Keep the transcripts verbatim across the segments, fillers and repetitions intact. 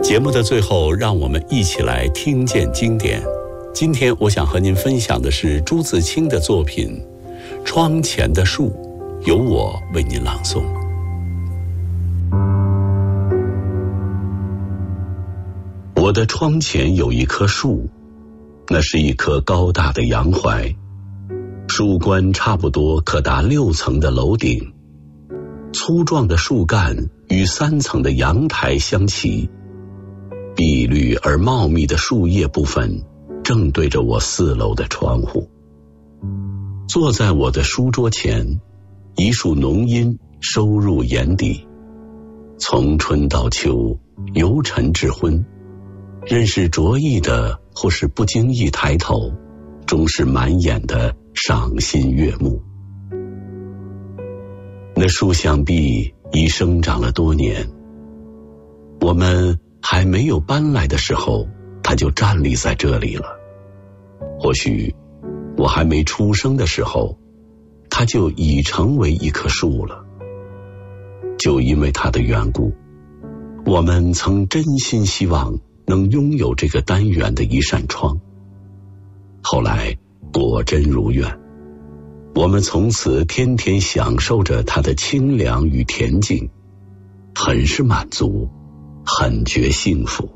节目的最后，让我们一起来听见经典。今天我想和您分享的是朱自清的作品《窗前的树》，由我为您朗诵。我的窗前有一棵树，那是一棵高大的洋槐，树冠差不多可达六层的楼顶，粗壮的树干与三层的阳台相齐，碧绿而茂密的树叶部分正对着我四楼的窗户。坐在我的书桌前，一束浓荫收入眼底，从春到秋，由晨至昏，任是着意的或是不经意抬头，终是满眼的赏心悦目。那树想必已生长了多年，我们还没有搬来的时候，它就站立在这里了。或许我还没出生的时候，它就已成为一棵树了。就因为它的缘故，我们曾真心希望能拥有这个单元的一扇窗。后来果真如愿，我们从此天天享受着它的清凉与恬静，很是满足，很觉幸福。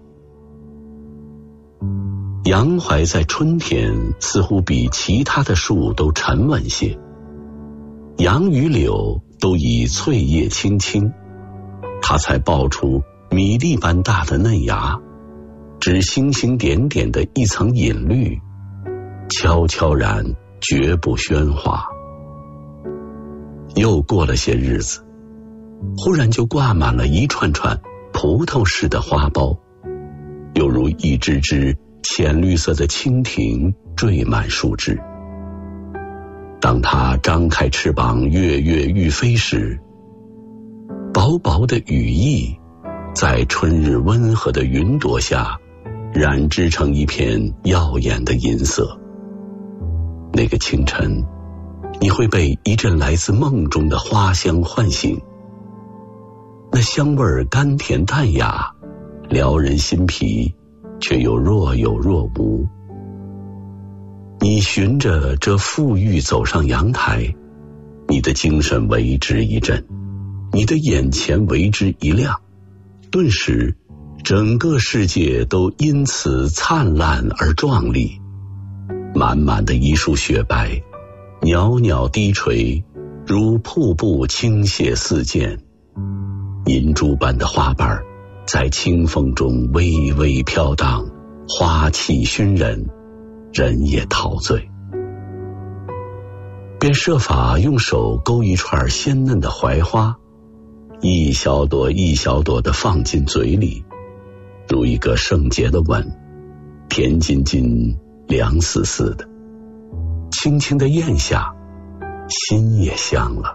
洋槐在春天似乎比其他的树都沉稳些，杨与柳都已翠叶青青，它才爆出米粒般大的嫩芽，只星星点点的一层隐绿，悄悄然绝不喧哗。又过了些日子，忽然就挂满了一串串葡萄似的花苞，犹如一只只浅绿色的蜻蜓缀满树枝。当它张开翅膀跃跃欲飞时，薄薄的羽翼在春日温和的云朵下染织成一片耀眼的银色。那个清晨，你会被一阵来自梦中的花香唤醒，那香味甘甜淡雅，撩人心脾，却又若有若无。你循着这馥郁走上阳台，你的精神为之一振，你的眼前为之一亮，顿时整个世界都因此灿烂而壮丽。满满的一束雪白，袅袅低垂，如瀑布倾泻四溅，银珠般的花瓣在清风中微微飘荡，花气熏人，人也陶醉。便设法用手勾一串鲜嫩的槐花，一小朵一小朵地放进嘴里，如一个圣洁的吻，甜津津，凉丝丝的，轻轻地咽下，心也香了。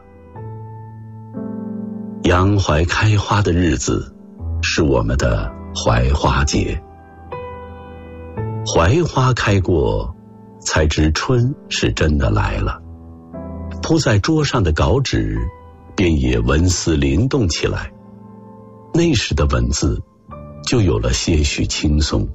洋槐开花的日子是我们的槐花节，槐花开过，才知春是真的来了。铺在桌上的稿纸便也文思灵动起来，那时的文字就有了些许轻松。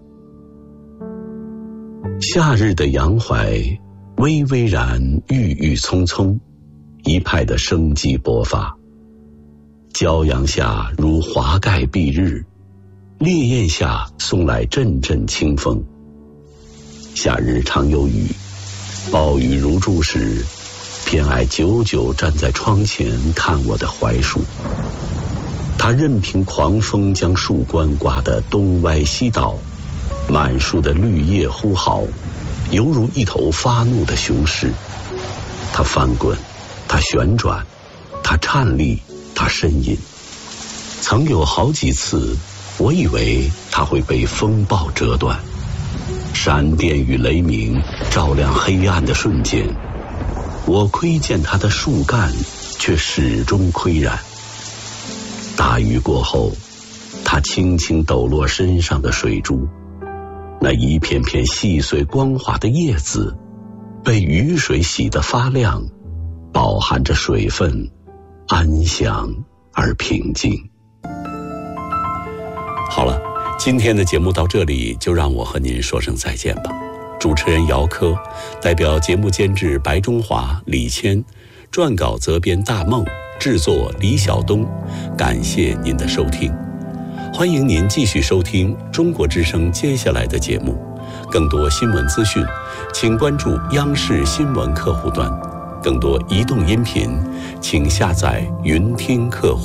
夏日的洋槐微微然，郁郁葱葱，一派的生机勃发。骄阳下如华盖蔽日，烈焰下送来阵阵清风。夏日常有雨，暴雨如注时，偏爱久久站在窗前看我的槐树。它任凭狂风将树冠刮得东歪西倒，满树的绿叶呼号，犹如一头发怒的雄狮。它翻滚，它旋转，它颤栗，它呻吟。曾有好几次，我以为它会被风暴折断，闪电与雷鸣照亮黑暗的瞬间，我窥见它的树干却始终岿然。大雨过后，它轻轻抖落身上的水珠，那一片片细碎光滑的叶子被雨水洗得发亮，饱含着水分，安详而平静。好了， 今天的节目到这里，就让我和您说声再见吧。主持人姚科，代表节目监制白中华、李谦，撰稿责编大梦，制作李晓东，感谢您的收听。欢迎您继续收听中国之声接下来的节目。更多新闻资讯，请关注央视新闻客户端。更多移动音频，请下载云听客户。